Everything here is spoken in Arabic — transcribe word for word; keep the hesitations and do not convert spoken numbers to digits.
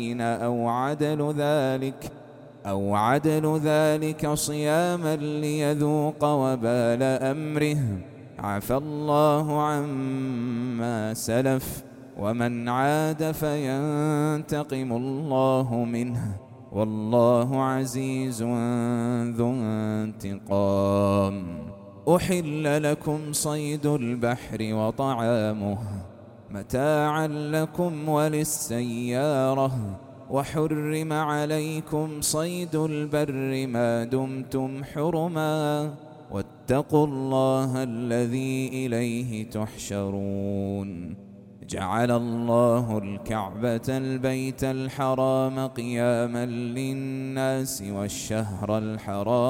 أو عدل ذلك أو عدل ذلك صياما ليذوق وبال أمره. عفى الله عما سلف، ومن عاد فينتقم الله منه، والله عزيز ذو انتقام. أحل لكم صيد البحر وطعامه متاعا لكم وللسيارة، وحرم عليكم صيد البر ما دمتم حرما، واتقوا الله الذي إليه تحشرون. جعل الله الكعبة البيت الحرام قياما للناس والشهر الحرام